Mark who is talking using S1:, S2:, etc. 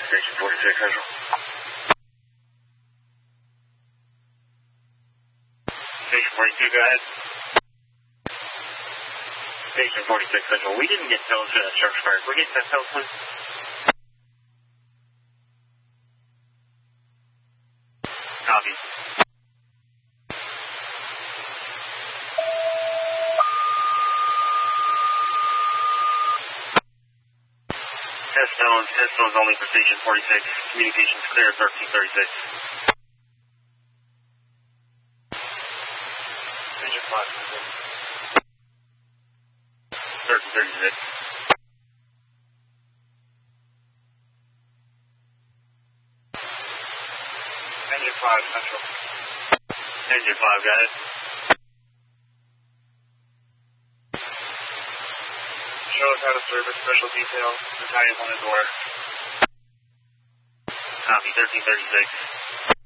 S1: Station 46 Central. Station 42, go ahead. Station 46 Central. We didn't get told Sharps Fire. Can we get that told, please? Copy. Test zones only for Station 46. Communications clear 1336. Station 5. 1336. Engine 5 Central. Engine 5, got it. Show us how to service special detail. Battalion 1 is order. Copy 1336.